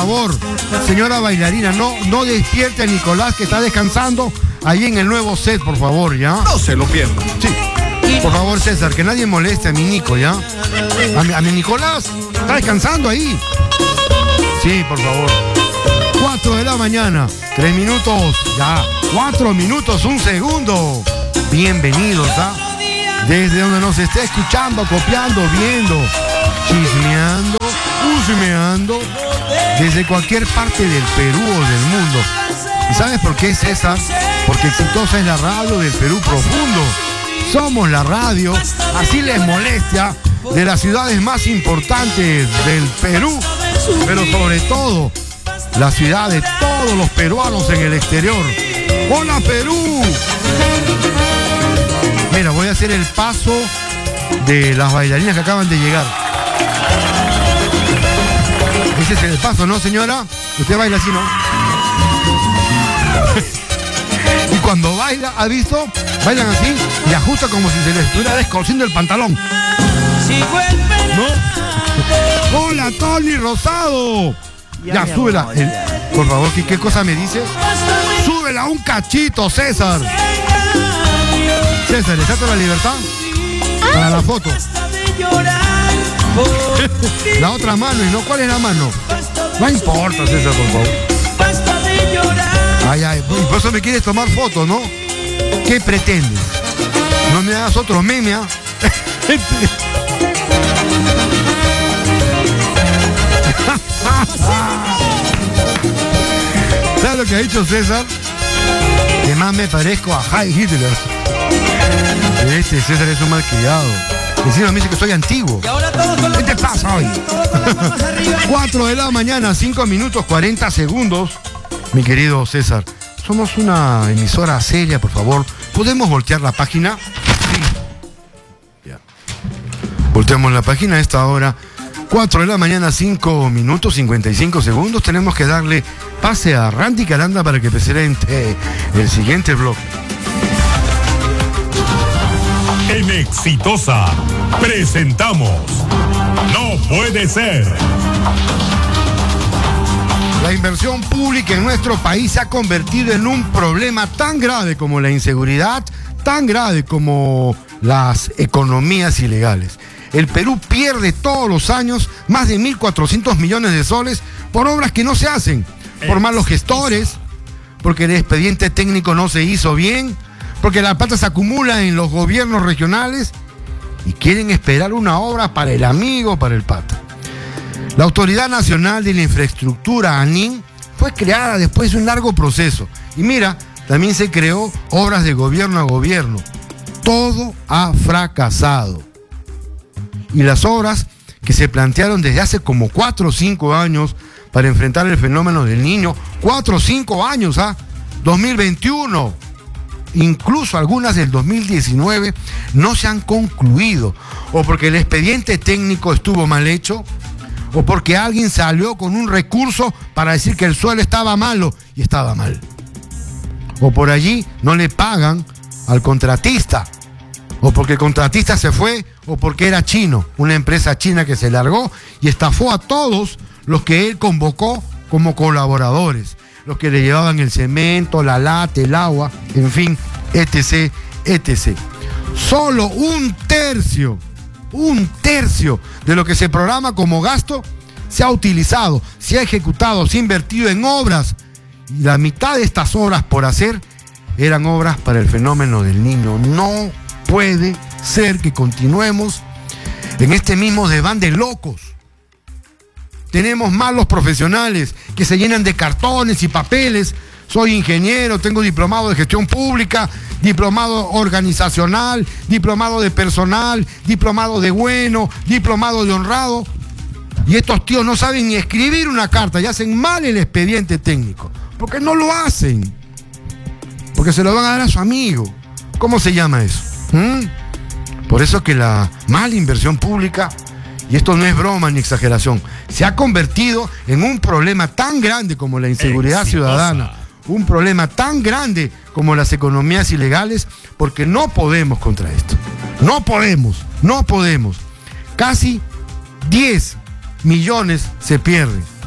favor, señora bailarina, no despierte a Nicolás que está descansando ahí en el nuevo set, por favor, ¿ya? No se lo pierdan. Sí. Por favor, César, que nadie moleste a mi Nico, ¿ya? A mi Nicolás, está descansando ahí. Sí, por favor. 4 de la mañana, 3 minutos, ya. 4 minutos, 1 segundo. Bienvenidos, ¿ah? Desde donde nos esté escuchando, copiando, viendo, chismeando, husmeando, desde cualquier parte del Perú o del mundo. ¿Y sabes por qué, César? Porque exitosa es la radio del Perú profundo. Somos la radio, así les molestia, de las ciudades más importantes del Perú, pero sobre todo, la ciudad de todos los peruanos en el exterior. ¡Hola, Perú! Mira, voy a hacer el paso de las bailarinas que acaban de llegar. Ese es el paso, ¿no, señora? Usted baila así, ¿no? Y cuando baila, ¿ha visto? Bailan así y ajusta como si se les estuviera descosiendo el pantalón. ¿No? ¡Hola, Tony Rosado! Ya, súbela. Por favor, ¿qué cosa me dices? Súbela un cachito, César. César, ¿le saco la libertad? Para la foto. La otra mano, ¿y no? ¿Cuál es la mano? No importa, César, por favor. Ay, por eso me quieres tomar foto, ¿no? ¿Qué pretendes? No me hagas otro meme, ¿ah? ¿Sabes lo que ha dicho César? Que más me parezco a Heil Hitler. Este César es un malcriado. Encima me dice que soy antiguo. ¿Qué te pasa hoy? 4 de la mañana, 5 minutos, 40 segundos. Mi querido César, somos una emisora seria, por favor. ¿Podemos voltear la página? Sí. Ya. Volteamos la página a esta hora. 4 de la mañana, 5 minutos, 55 segundos. Tenemos que darle pase a Randy Caranda para que presente el siguiente blog. En Exitosa presentamos No Puede Ser. La inversión pública en nuestro país se ha convertido en un problema tan grave como la inseguridad, tan grave como las economías ilegales. El Perú pierde todos los años más de 1.400 millones de soles por obras que no se hacen, por malos gestores, porque el expediente técnico no se hizo bien, porque la plata se acumula en los gobiernos regionales y quieren esperar una obra para el amigo, para el pata. La Autoridad Nacional de la Infraestructura, ANIN, fue creada después de un largo proceso. Y mira, también se creó obras de gobierno a gobierno. Todo ha fracasado. Y las obras que se plantearon desde hace como 4 o 5 años para enfrentar el fenómeno del Niño, 4 o 5 años, 2021, incluso algunas del 2019, no se han concluido, o porque el expediente técnico estuvo mal hecho, o porque alguien salió con un recurso para decir que el suelo estaba malo y estaba mal, o por allí no le pagan al contratista, o porque el contratista se fue, o porque era chino, una empresa china que se largó y estafó a todos los que él convocó como colaboradores, los que le llevaban el cemento, la lata, el agua, en fin, etc., etc. Solo un tercio de lo que se programa como gasto se ha utilizado, se ha ejecutado, se ha invertido en obras. Y la mitad de estas obras por hacer eran obras para el fenómeno del Niño. No puede ser que continuemos en este mismo desván de locos. Tenemos malos profesionales que se llenan de cartones y papeles. Soy ingeniero, tengo diplomado de gestión pública, diplomado organizacional, diplomado de personal, diplomado de bueno, diplomado de honrado. Y estos tíos no saben ni escribir una carta y hacen mal el expediente técnico. Porque no lo hacen. Porque se lo van a dar a su amigo. ¿Cómo se llama eso? Por eso que la mala inversión pública, y esto no es broma ni exageración, se ha convertido en un problema tan grande como la inseguridad ciudadana, un problema tan grande como las economías ilegales, porque no podemos contra esto. No podemos. Casi 10 millones se pierden.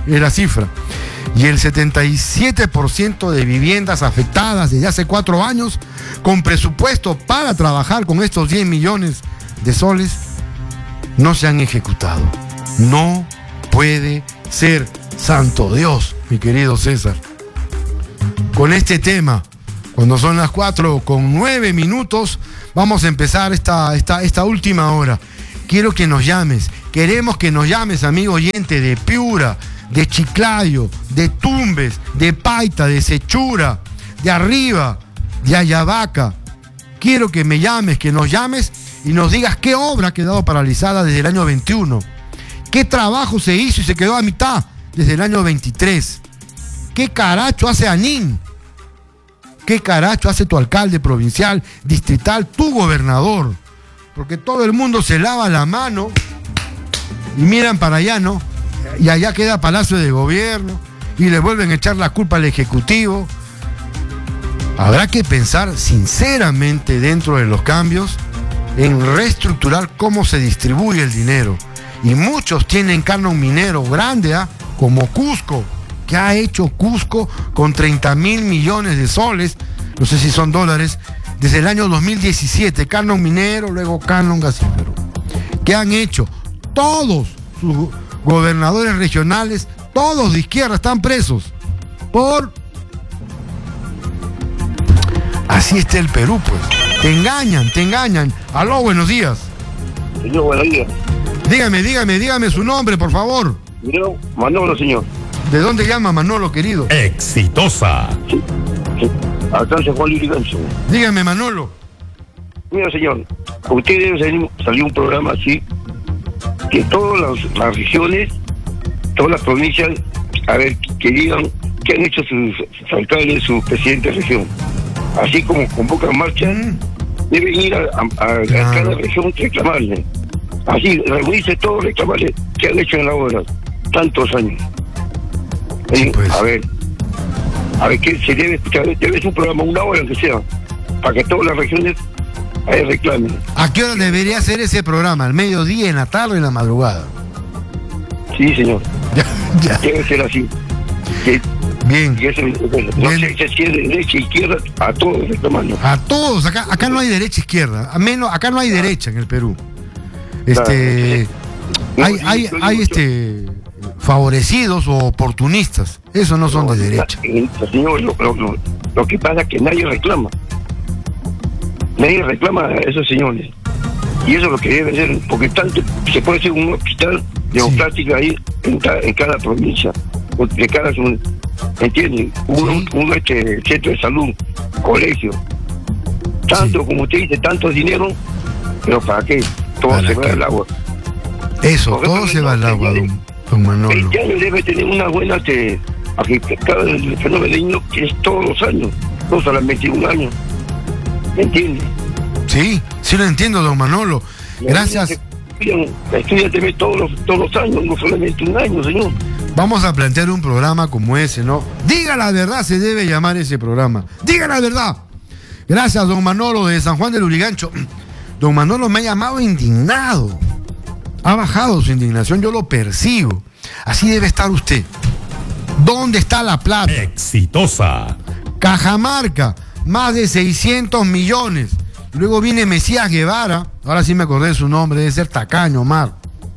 es la cifra. Y el 77% de viviendas afectadas desde hace 4 años, con presupuesto para trabajar con estos 10 millones de soles, no se han ejecutado. No puede ser, santo Dios, mi querido César. Con este tema, cuando son las 4:09, vamos a empezar esta última hora. Quiero que nos llames, queremos que nos llames, amigo oyente, de Piura, de Chiclayo, de Tumbes, de Paita, de Sechura, de Arriba, de Ayabaca. Quiero que me llames, que nos llames y nos digas qué obra ha quedado paralizada desde el año 21, qué trabajo se hizo y se quedó a mitad desde el año 23, qué caracho hace Anín, qué caracho hace tu alcalde provincial, distrital, tu gobernador, porque todo el mundo se lava la mano y miran para allá, ¿no? Y allá queda Palacio de Gobierno y le vuelven a echar la culpa al Ejecutivo. Habrá que pensar sinceramente dentro de los cambios en reestructurar cómo se distribuye el dinero. Y muchos tienen canon minero grande, como Cusco, que ha hecho Cusco con 30.000 millones de soles, no sé si son dólares, desde el año 2017, canon minero, luego canon gasífero. ¿Qué han hecho? Todos sus gobernadores regionales, todos de izquierda, están presos por... Así está el Perú, pues. Te engañan. Aló, buenos días. Señor, buenos días. Dígame su nombre, por favor. Yo, Manolo, señor. ¿De dónde llama Manolo, querido? Exitosa. Sí. Acá se Juan Lirigancho. Dígame, Manolo. Mira, señor, usted debe salir un programa así, que todas las regiones, todas las provincias, a ver, que digan qué han hecho sus alcaldes, sus presidentes de región. Así como convocan marcha, deben ir a cada región reclamarle. Así, reunirse todos, reclamarle qué han hecho en la obra, tantos años. Sí, pues. A ver, qué se debe escuchar, debe ser un programa, 1 hora aunque sea, para que todas las regiones reclamen. ¿A qué hora debería ser ese programa? ¿Al mediodía, en la tarde, en la madrugada? Sí, señor. Ya. Debe ser así. Bien. No se siente derecha, izquierda, a todos reclamando. A todos, acá no hay derecha, izquierda. Acá no hay derecha en el Perú. Hay favorecidos o oportunistas. Esos no son de derecha. Señor, lo que pasa es que nadie reclama. Nadie reclama a esos señores. Y eso es lo que debe ser, porque tanto se puede hacer un hospital democrático ahí en cada provincia, de cada zona. ¿Entienden? Un centro de salud, colegio. Tanto, como usted dice, tanto dinero, pero ¿para qué? Todo se va al agua. Eso, todo se va al agua, don Manolo. 20 años debe tener una buena, aquí cada fenómeno que es todos los años, no solamente 1 año. ¿Me entiende? Sí lo entiendo, don Manolo. Gracias. Estudiate todos los años, no solamente 1 año, señor. Vamos a plantear un programa como ese, ¿no? Diga la verdad, se debe llamar ese programa. Diga la verdad. Gracias, don Manolo de San Juan del Lurigancho. Don Manolo me ha llamado indignado. Ha bajado su indignación, yo lo percibo. Así debe estar usted. ¿Dónde está la plata? Exitosa. Cajamarca, más de 600 millones. Luego viene Mesías Guevara. Ahora sí me acordé de su nombre, debe ser tacaño, Mar.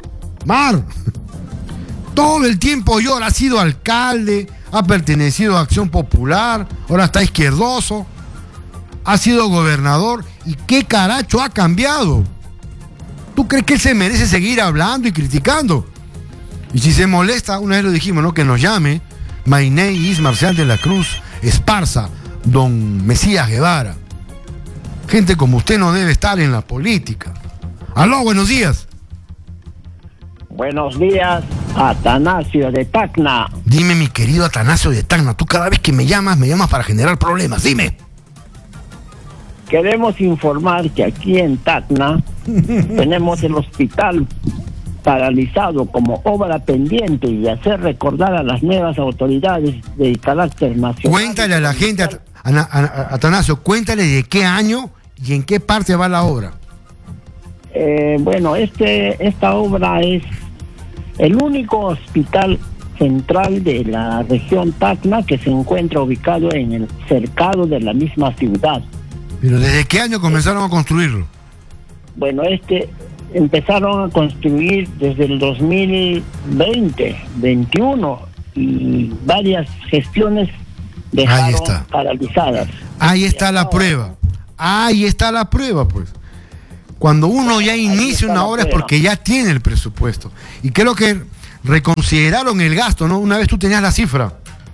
Todo el tiempo llora, ha sido alcalde, ha pertenecido a Acción Popular, ahora está izquierdoso, ha sido gobernador. ¿Y qué caracho ha cambiado? ¿Tú crees que él se merece seguir hablando y criticando? Y si se molesta, una vez lo dijimos, ¿no? Que nos llame Mainei Is Marcial de la Cruz Esparza, don Mesías Guevara. Gente como usted no debe estar en la política. Aló, buenos días. Buenos días, Atanasio de Tacna. Dime, mi querido Atanasio de Tacna, tú cada vez que me llamas para generar problemas. Dime. Queremos informar que aquí en Tacna tenemos el hospital paralizado como obra pendiente y hacer recordar a las nuevas autoridades de carácter nacional. Cuéntale a la gente, Atanasio, cuéntale de qué año y en qué parte va la obra. Bueno, esta obra es el único hospital central de la región Tacna, que se encuentra ubicado en el cercado de la misma ciudad. Pero ¿desde qué año comenzaron a construirlo? Bueno, empezaron a construir desde el 2020, 21, y varias gestiones dejaron paralizadas. Ahí está la prueba. Ahí está la prueba, pues. Cuando uno ya inicia una obra es porque ya tiene el presupuesto. Y creo que reconsideraron el gasto, ¿no? Una vez tú tenías la cifra.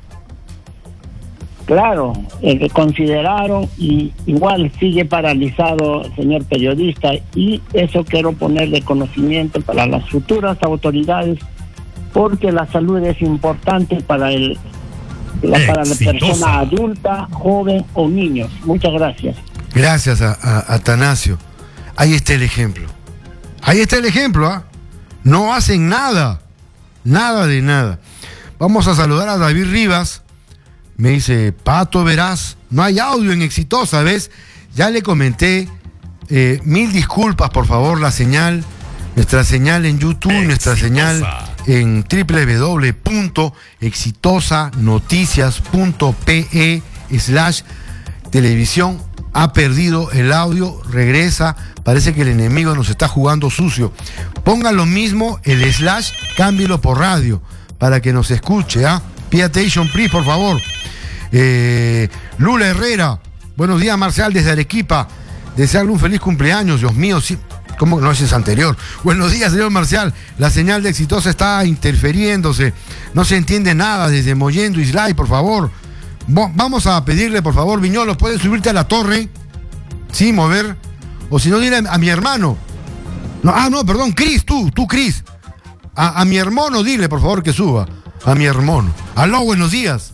Claro, reconsideraron y igual sigue paralizado, señor periodista, y eso quiero poner de conocimiento para las futuras autoridades, porque la salud es importante para para la persona adulta, joven o niños. Muchas gracias. Gracias a Atanasio. Ahí está el ejemplo. Ahí está el ejemplo, ¿ah? No hacen nada. Nada de nada. Vamos a saludar a David Rivas. Me dice, Pato, verás, no hay audio en Exitosa, ¿ves? Ya le comenté, 1000 disculpas, por favor, la señal, nuestra señal en YouTube, nuestra señal en www.exitosanoticias.pe/televisión ha perdido el audio, regresa, parece que el enemigo nos está jugando sucio. Ponga lo mismo, el / cámbielo por radio, para que nos escuche, ¿ah? Pay attention, please, por favor. Lula Herrera, buenos días, Marcial, desde Arequipa. Desearle un feliz cumpleaños, Dios mío, sí. ¿Cómo no? Ese es anterior. Buenos días, señor Marcial. La señal de Exitosa está interfiriéndose. No se entiende nada desde Mollendo, Islay, por favor. Vamos a pedirle, por favor, Viñolo, ¿puedes subirte a la torre? Sí, mover. O si no, dile a mi hermano. No, perdón, Cris, tú, Cris. A mi hermano, dile, por favor, que suba. A mi hermano. Aló, buenos días.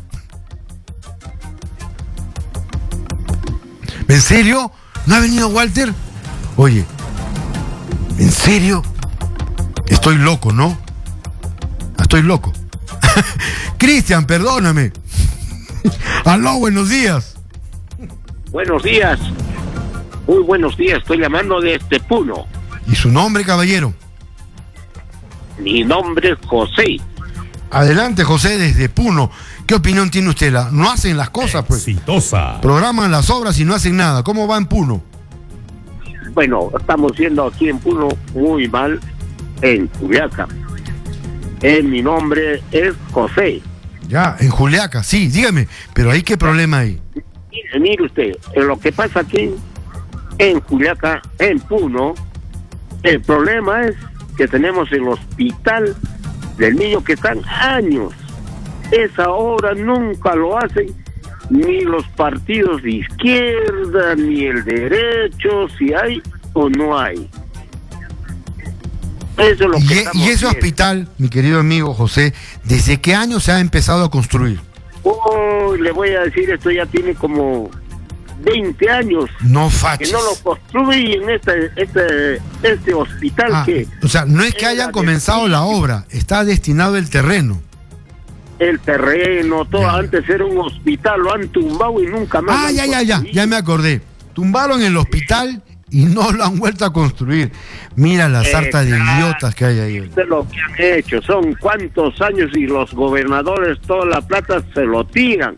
¿En serio? ¿No ha venido Walter? Oye, ¿en serio? Estoy loco, ¿no? Estoy loco. Cristian, perdóname. Aló, buenos días. Buenos días. Muy buenos días. Estoy llamando desde Puno. ¿Y su nombre, caballero? Mi nombre es José. Adelante, José, desde Puno. ¿Qué opinión tiene usted? ¿No hacen las cosas, pues? Exitosa. Programan las obras y no hacen nada. ¿Cómo va en Puno? Bueno, estamos yendo aquí en Puno muy mal, en Juliaca. Mi nombre es José. Ya, en Juliaca, sí, dígame. Pero ahí, ¿qué problema hay? Mire usted, lo que pasa aquí en Juliaca, en Puno, el problema es que tenemos el hospital del niño que están años. Esa obra nunca lo hacen ni los partidos de izquierda, ni el derecho, si hay o no hay. Eso es lo que ¿Y ese hospital, mi querido amigo José, desde qué año se ha empezado a construir? Le voy a decir, esto ya tiene como 20 años. No faches. Que no lo construyen este hospital que... O sea, no es que hayan comenzado la obra, está destinado el terreno. El terreno, todo, antes era un hospital, lo han tumbado y nunca más. Ya me acordé. Tumbaron el hospital y no lo han vuelto a construir. Mira la sarta de idiotas que hay ahí. Esto es lo que han hecho, son cuántos años y los gobernadores toda la plata se lo tiran.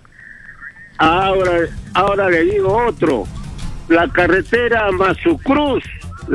Ahora le digo otro, la carretera Mazucruz,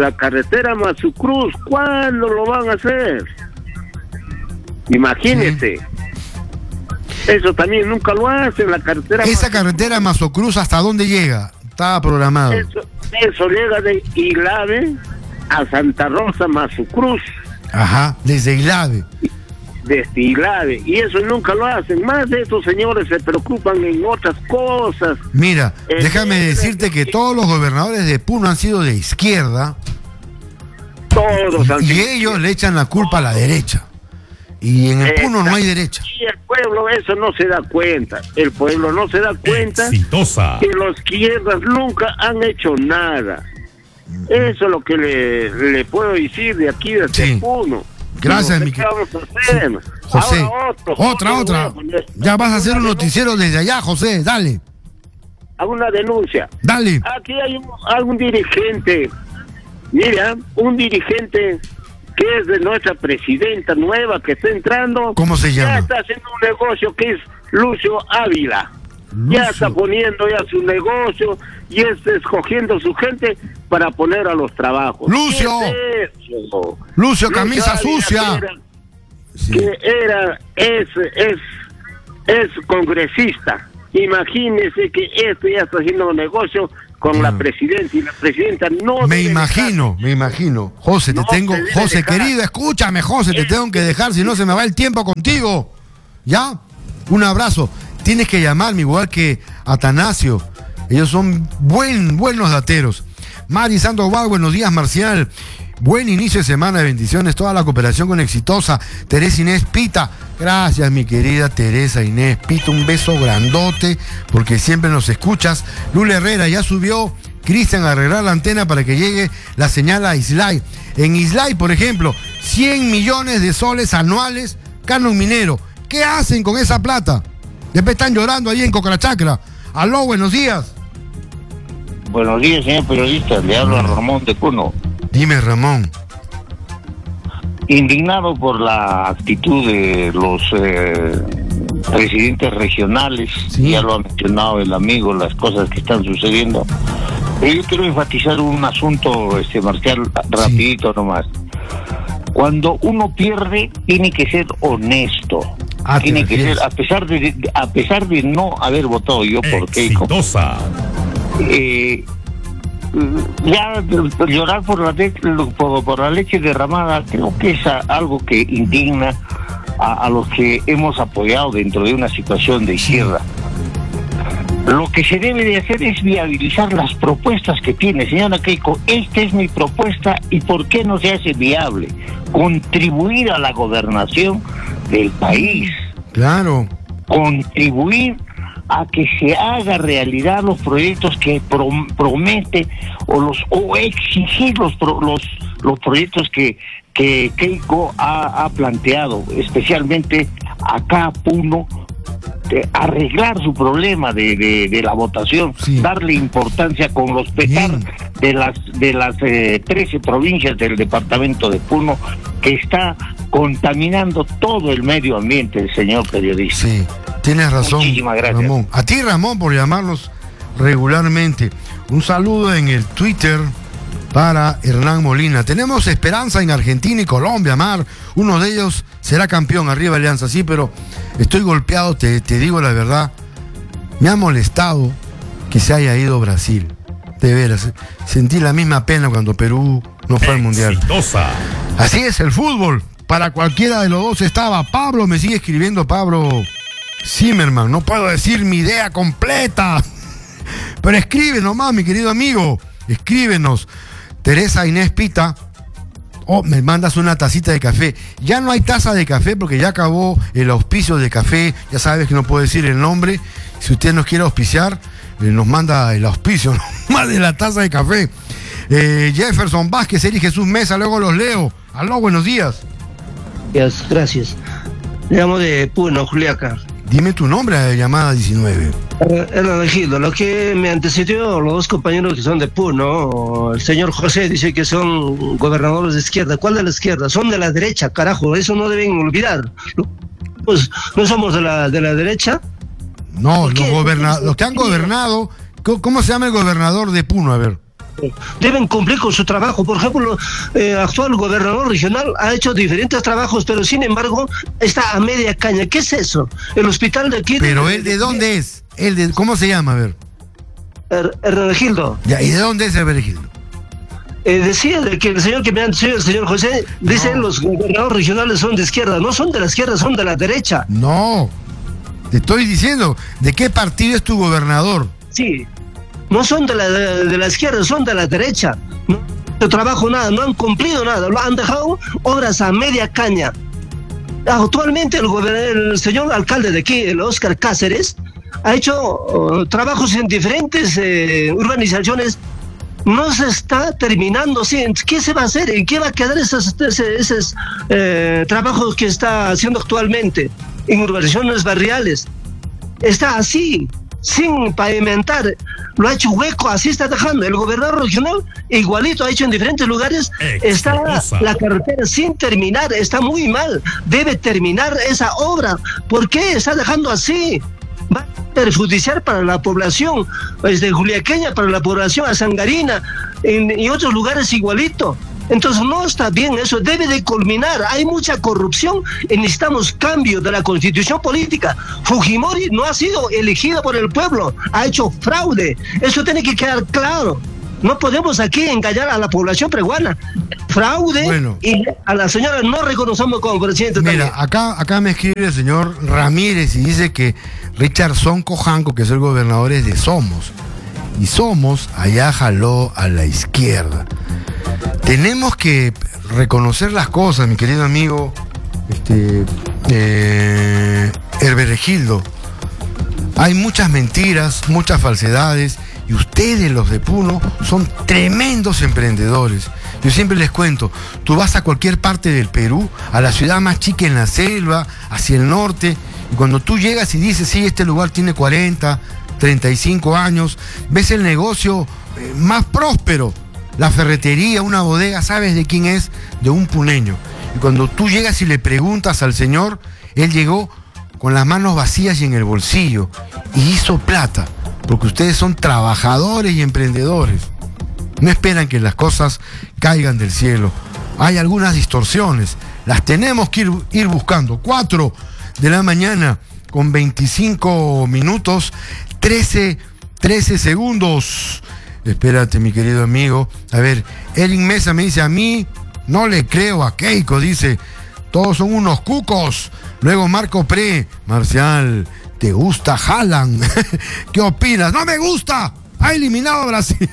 ¿cuándo lo van a hacer? Imagínese. Sí. Eso también nunca lo hacen, la carretera. ¿Esa carretera Mazucruz hasta dónde llega? Estaba programado. Eso llega de Ilave a Santa Rosa, Mazucruz. Ajá, desde Ilave. Desde Ilave. Y eso nunca lo hacen. Más de estos señores se preocupan en otras cosas. Mira, déjame decirte que todos los gobernadores de Puno han sido de izquierda. Todos han sido. Y ellos le echan la culpa a la derecha. Y en el Puno no hay derecha. Y el pueblo eso no se da cuenta. El pueblo no se da cuenta Exitosa. que los izquierdas nunca han hecho nada. Eso es lo que le puedo decir de aquí desde Puno. Gracias, mi querido. José, otra. Ya vas a hacer un noticiero desde allá, José, dale. Hago una denuncia. Dale. Aquí hay algún dirigente. Mira, un dirigente que es de nuestra presidenta nueva que está entrando. ¿Cómo se llama? Ya está haciendo un negocio que es Lucio Ávila. Lucio. Ya está poniendo ya su negocio y está escogiendo su gente para poner a los trabajos. Lucio. ¿Qué es eso? Lucio, camisa Ávila, sucia. es congresista. Imagínese que ya está haciendo un negocio con la presidenta y la presidenta no Me debe imagino. José, No te tengo, te debe José dejar. querido, escúchame, José, te tengo que dejar, si no se me va el tiempo contigo. ¿Ya? Un abrazo. Tienes que llamarme igual que Atanasio. Ellos son buenos dateros. Mari Sandoval, buenos días, Marcial. Buen inicio de semana, de bendiciones, toda la cooperación con exitosa. Teresa Inés Pita, gracias mi querida Teresa Inés Pita, un beso grandote, porque siempre nos escuchas. Lula Herrera, ya subió Cristian a arreglar la antena para que llegue la señal a Islay. En Islay, por ejemplo, 100 millones de soles anuales, canon minero. ¿Qué hacen con esa plata? Después están llorando ahí en Cocrachacra. Aló, buenos días. Buenos días, señor periodista. Le hablo a Ramón de Puno. Dime, Ramón. Indignado por la actitud de los presidentes regionales, Sí. ya lo ha mencionado el amigo, las cosas que están sucediendo. Pero yo quiero enfatizar un asunto, Marcial, rapidito nomás. Cuando uno pierde, tiene que ser honesto. Ah, tiene ¿te que refieres? ser, a pesar de no haber votado yo por Keiko. Exitosa. Ya llorar por la leche derramada creo que es algo que indigna a los que hemos apoyado dentro de una situación de izquierda. Lo que se debe de hacer es viabilizar las propuestas que tiene. Señora Keiko, esta es mi propuesta y ¿por qué no se hace viable? Contribuir a la gobernación del país. Claro. Contribuir a que se haga realidad los proyectos que promete o exigir los proyectos que Keiko ha planteado, especialmente acá Puno, arreglar su problema de la votación, Sí. darle importancia con los petar de las 13 provincias del departamento de Puno, que está contaminando todo el medio ambiente, señor periodista. Sí, tienes razón. Muchísimas gracias. Ramón. A ti, Ramón, por llamarnos regularmente. Un saludo en el Twitter para Hernán Molina. Tenemos esperanza en Argentina y Colombia, Mar. Uno de ellos será campeón. Arriba Alianza, sí, pero estoy golpeado, te digo la verdad. Me ha molestado que se haya ido Brasil. De veras, sentí la misma pena cuando Perú no fue al Mundial. Exitosa. Así es, el fútbol. Para cualquiera de los dos estaba. Pablo me sigue escribiendo, Pablo Zimmerman. No puedo decir mi idea completa. Pero escribe nomás, mi querido amigo. Escríbenos. Teresa Inés Pita. Oh, me mandas una tacita de café. Ya no hay taza de café porque ya acabó el auspicio de café. Ya sabes que no puedo decir el nombre. Si usted nos quiere auspiciar, nos manda el auspicio, más de la taza de café. Jefferson Vázquez, Eri Jesús Mesa, luego los leo. Aló, buenos días. Gracias. Le llamo de Puno, Juliaca. Dime tu nombre, llamada 19. El elegido, lo que me antecedió, los dos compañeros que son de Puno, el señor José dice que son gobernadores de izquierda. ¿Cuál de la izquierda? Son de la derecha, carajo, eso no deben olvidar. Pues, ¿no somos de la derecha? No, ¿Qué? los que han gobernado. ¿Cómo se llama el gobernador de Puno? A ver. Deben cumplir con su trabajo. Por ejemplo, el actual gobernador regional ha hecho diferentes trabajos, pero sin embargo está a media caña. ¿Qué es eso? El hospital de aquí... Pero él, ¿de dónde es? ¿Cómo se llama? A ver. Hermenegildo. Ya, ¿y de dónde es Hermenegildo? Decía de que el señor que me ha antecedido, el señor José, dice los gobernadores regionales son de izquierda. No son de la izquierda, son de la derecha. No. Te estoy diciendo, ¿de qué partido es tu gobernador? Sí. No son de la izquierda, son de la derecha. No trabajo nada, no han cumplido nada, lo han dejado obras a media caña. Actualmente el señor alcalde de aquí, el Óscar Cáceres, ha hecho trabajos en diferentes urbanizaciones. No se está terminando, ¿sí? ¿Qué se va a hacer? ¿En qué va a quedar esos trabajos que está haciendo actualmente en urbanizaciones barriales? Está así. sin pavimentar, lo ha hecho hueco, así está dejando. El gobernador regional igualito ha hecho en diferentes lugares. Está la carretera sin terminar, está muy mal. Debe terminar esa obra. ¿Por qué está dejando así? Va a perjudiciar para la población de juliaqueña, para la población asangarina y otros lugares igualito. Entonces no está bien, eso debe de culminar. Hay mucha corrupción y necesitamos cambio de la constitución política. Fujimori no ha sido elegido por el pueblo, ha hecho fraude. Eso tiene que quedar claro. No podemos aquí engañar a la población peruana. Fraude, bueno, y a la señora no reconocemos como presidente. Mira, acá me escribe el señor Ramírez y dice que Richardson Cojanco, que es el gobernador, es de Somos. Y Somos allá jaló a la izquierda. Tenemos que reconocer las cosas, mi querido amigo Herberegildo. Hay muchas mentiras, muchas falsedades, y ustedes, los de Puno, son tremendos emprendedores. Yo siempre les cuento, tú vas a cualquier parte del Perú, a la ciudad más chica en la selva, hacia el norte, y cuando tú llegas y dices, sí, este lugar tiene 40, 35 años, ves el negocio más próspero. La ferretería, una bodega, ¿sabes de quién es? De un puneño. Y cuando tú llegas y le preguntas al señor, él llegó con las manos vacías y en el bolsillo y hizo plata, porque ustedes son trabajadores y emprendedores. No esperan que las cosas caigan del cielo. Hay algunas distorsiones, las tenemos que ir buscando. 4 de la mañana con 25 minutos, 13 segundos. Espérate, mi querido amigo. A ver, Erin Mesa me dice, a mí no le creo a Keiko, dice, todos son unos cucos. Luego Marco Pre, Marcial, ¿te gusta Haaland? ¿Qué opinas? ¡No me gusta! Ha eliminado a Brasil.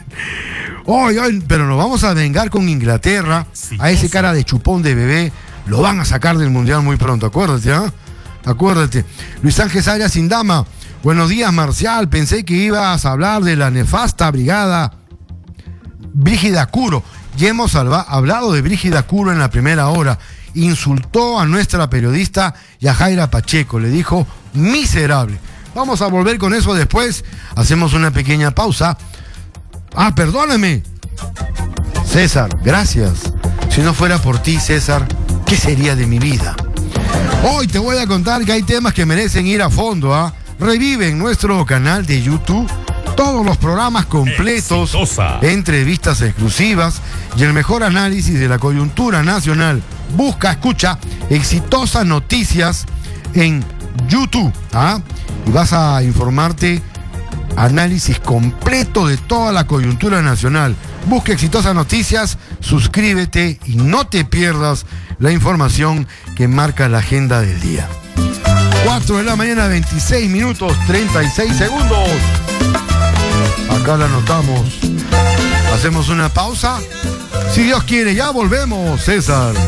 Pero nos vamos a vengar con Inglaterra. Sí, a ese cara de chupón de bebé lo van a sacar del mundial muy pronto, acuérdate, ¿ah? Acuérdate. Luis Ángel Arias Indama. Buenos días, Marcial. Pensé que ibas a hablar de la nefasta brigada Brígida Curo. Ya hemos hablado de Brígida Curo en la primera hora. Insultó a nuestra periodista Yajaira Pacheco. Le dijo miserable. Vamos a volver con eso después. Hacemos una pequeña pausa. Perdóname. César, gracias. Si no fuera por ti, César, ¿qué sería de mi vida? Hoy te voy a contar que hay temas que merecen ir a fondo, ¿ah? Revive en nuestro canal de YouTube todos los programas completos, entrevistas exclusivas y el mejor análisis de la coyuntura nacional. Escucha Exitosa Noticias en YouTube, ¿ah? Y vas a informarte análisis completo de toda la coyuntura nacional. Busca Exitosa Noticias, suscríbete y no te pierdas la información que marca la agenda del día. 4 de la mañana, 26 minutos, 36 segundos. Acá la anotamos. Hacemos una pausa. Si Dios quiere, ya volvemos, César.